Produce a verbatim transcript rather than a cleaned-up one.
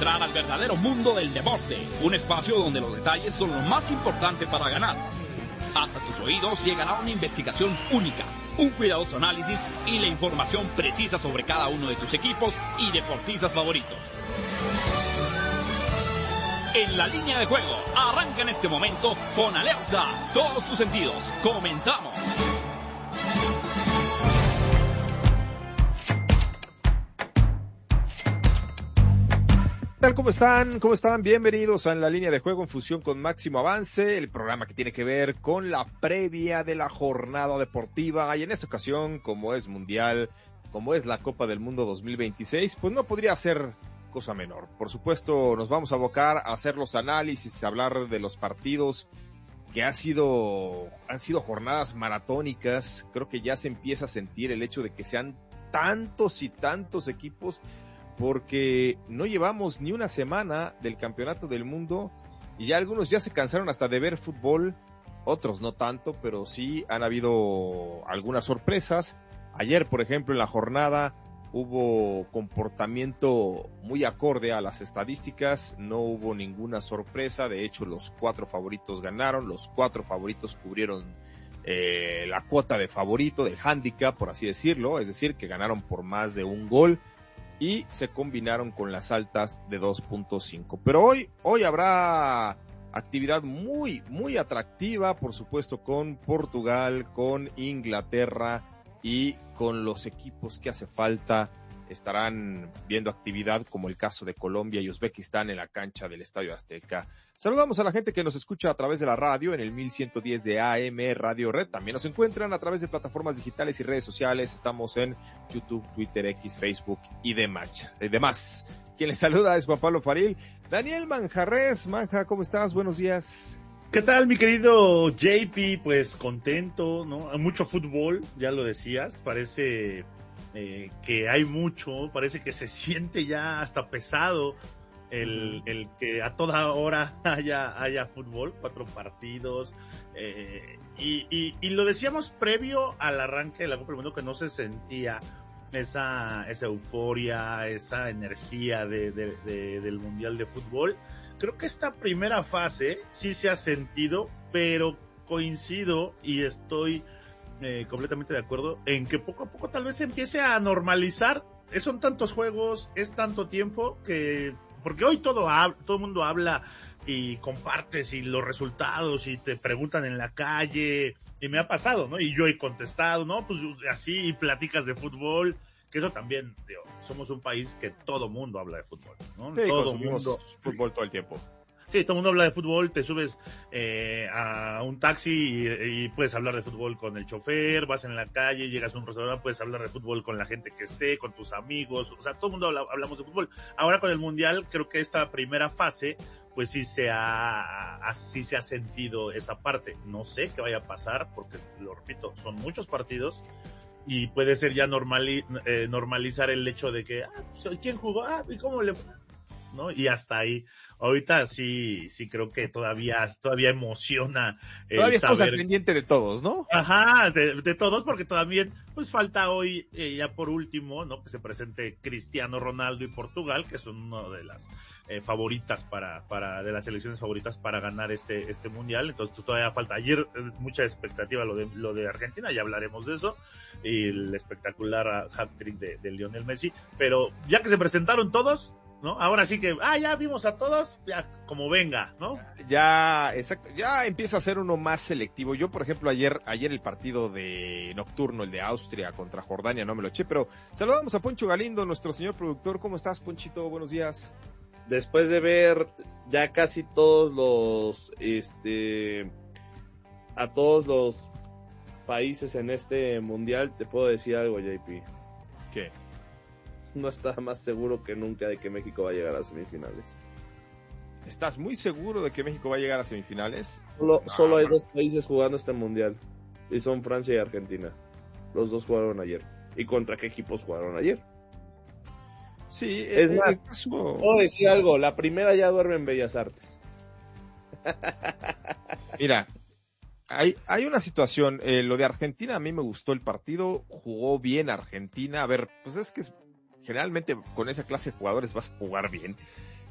entrar al verdadero mundo del deporte, un espacio donde los detalles son lo más importante para ganar. Hasta tus oídos llegará una investigación única, un cuidadoso análisis y la información precisa sobre cada uno de tus equipos y deportistas favoritos. En la línea de juego, arranca en este momento con alerta todos tus sentidos. ¡Comenzamos! ¿Qué tal? ¿Cómo están? ¿Cómo están? Bienvenidos a En la Línea de Juego en fusión con Máximo Avance, el programa que tiene que ver con la previa de la jornada deportiva. Y en esta ocasión, como es mundial, como es la Copa del Mundo dos mil veintiséis, pues no podría ser cosa menor. Por supuesto, nos vamos a abocar a hacer los análisis, a hablar de los partidos que ha sido, han sido jornadas maratónicas. Creo que ya se empieza a sentir el hecho de que sean tantos y tantos equipos, porque no llevamos ni una semana del Campeonato del Mundo y ya algunos ya se cansaron hasta de ver fútbol, otros no tanto, pero sí han habido algunas sorpresas. Ayer, por ejemplo, en la jornada hubo comportamiento muy acorde a las estadísticas, no hubo ninguna sorpresa. De hecho, los cuatro favoritos ganaron, los cuatro favoritos cubrieron eh, la cuota de favorito, del handicap, por así decirlo, es decir, que ganaron por más de un gol y se combinaron con las altas de dos punto cinco. Pero hoy, hoy habrá actividad muy, muy atractiva, por supuesto, con Portugal, con Inglaterra y con los equipos que hace falta. Estarán viendo actividad como el caso de Colombia y Uzbekistán en la cancha del Estadio Azteca. Saludamos a la gente que nos escucha a través de la radio en el mil ciento diez de A M Radio Red. También nos encuentran a través de plataformas digitales y redes sociales. Estamos en YouTube, Twitter, X, Facebook y demás. Eh, demás. Quien les saluda es Juan Pablo Faril. Daniel Manjarres. Manja, ¿cómo estás? Buenos días. ¿Qué tal, mi querido J P? Pues contento, ¿no? Mucho fútbol, ya lo decías, parece eh, que hay mucho, parece que se siente ya hasta pesado el, el que a toda hora haya, haya fútbol, cuatro partidos, eh, y, y, y lo decíamos previo al arranque de la Copa del Mundo, que no se sentía esa, esa euforia, esa energía de, de, de, del Mundial de Fútbol. Creo que esta primera fase sí se ha sentido, pero coincido y estoy eh, completamente de acuerdo en que poco a poco tal vez se empiece a normalizar. Son tantos juegos, es tanto tiempo que, porque hoy todo todo el mundo habla y compartes y los resultados y te preguntan en la calle, y me ha pasado, ¿no? Y yo he contestado, ¿no? Pues así, y platicas de fútbol. Que eso también, digo, somos un país que todo mundo habla de fútbol, ¿no? Sí, todo mundo fútbol todo el tiempo. Sí, todo el mundo habla de fútbol, te subes eh, a un taxi y, y puedes hablar de fútbol con el chofer, vas en la calle, llegas a un restaurante, puedes hablar de fútbol con la gente que esté, con tus amigos, o sea, todo el mundo habla, hablamos de fútbol. Ahora con el Mundial, creo que esta primera fase, pues sí se ha, así se ha sentido esa parte. No sé qué vaya a pasar, porque, lo repito, son muchos partidos, y puede ser ya normali, eh, normalizar el hecho de que, ah, ¿quién jugó? Ah, ¿y cómo le...? ¿No? Y hasta ahí. Ahorita sí, sí creo que todavía, todavía emociona el todavía saber. estamos al pendiente de todos, ¿no? Ajá, de, de todos, porque todavía, pues falta hoy, eh, ya por último, ¿no? Que se presente Cristiano Ronaldo y Portugal, que son una de las eh, favoritas para, para, de las selecciones favoritas para ganar este, este mundial. Entonces, pues, todavía falta. Ayer, eh, mucha expectativa lo de, lo de Argentina, ya hablaremos de eso, y el espectacular hat-trick de, de Lionel Messi. Pero ya que se presentaron todos, ¿no? Ahora sí que, ah, ya vimos a todos, ya como venga, ¿no? Ya, exacto, ya empieza a ser uno más selectivo. Yo, por ejemplo, ayer, ayer el partido de nocturno, el de Austria contra Jordania, no me lo eché, pero saludamos a Poncho Galindo, nuestro señor productor. ¿Cómo estás, Ponchito? Buenos días. Después de ver ya casi todos los, este, a todos los países en este mundial, te puedo decir algo, J P. ¿Qué? No está más seguro que nunca de que México va a llegar a semifinales. ¿Estás muy seguro de que México va a llegar a semifinales? Solo, Ah, solo hay bueno. dos países jugando este mundial, y son Francia y Argentina. Los dos jugaron ayer. ¿Y contra qué equipos jugaron ayer? Sí, Es eh, más, el caso- puedo decir algo, la primera ya duerme en Bellas Artes. Mira, hay, hay una situación, eh, lo de Argentina, a mí me gustó el partido, jugó bien Argentina. A ver, pues es que generalmente con esa clase de jugadores vas a jugar bien.